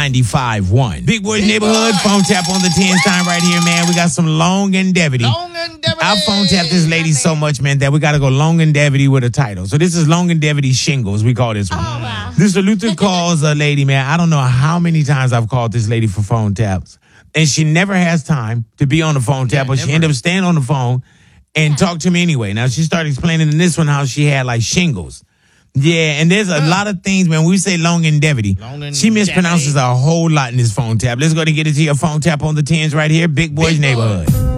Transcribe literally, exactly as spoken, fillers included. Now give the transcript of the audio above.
ninety-five point one. Big Boy's Neighborhood, phone tap on the tens time right here, man. We got some longevity. Longevity. I phone tap this lady so much, man, that we got to go longevity with a title. So this is longevity shingles. We call this one. Oh, wow. This Luther calls a lady, man. I don't know how many times I've called this lady for phone taps. And she never has time to be on the phone tap, Yeah, but she never. ended up staying on the phone and talk to me anyway. Now, she started explaining in this one how she had, like, shingles. Yeah, and there's a Uh. lot of things, man. We say longevity. Longevity. She mispronounces a whole lot in this phone tap. Let's go and get it to your phone tap on the tens right here. Big Boy's Big Boy. Neighborhood.